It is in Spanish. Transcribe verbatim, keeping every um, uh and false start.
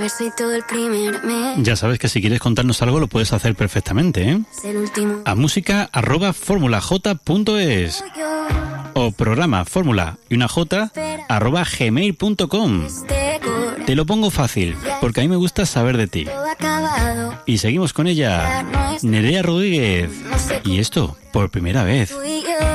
Soy todo el primer mes. Ya sabes que si quieres contarnos algo lo puedes hacer perfectamente, ¿eh? El último. A música arroba formulaj punto es o programa fórmula y una j arroba gmail punto com. Te lo pongo fácil, porque a mí me gusta saber de ti. Y seguimos con ella, Nerea Rodríguez. Y esto, por primera vez.